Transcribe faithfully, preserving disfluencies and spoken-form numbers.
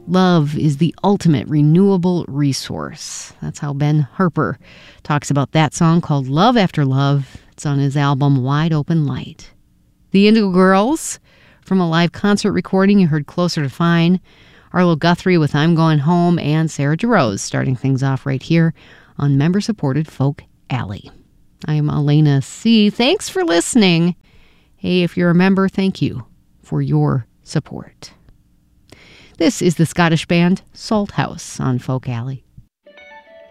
Love is the ultimate renewable resource. That's how Ben Harper talks about that song called Love After Love. It's on his album Wide Open Light. The Indigo Girls, from a live concert recording you heard Closer to Fine. Arlo Guthrie with I'm Going Home, and Sarah Jarosz starting things off right here on member-supported Folk Alley. I'm Elena C. Thanks for listening. Hey, if you're a member, thank you for your support. This is the Scottish band Salthouse on Folk Alley.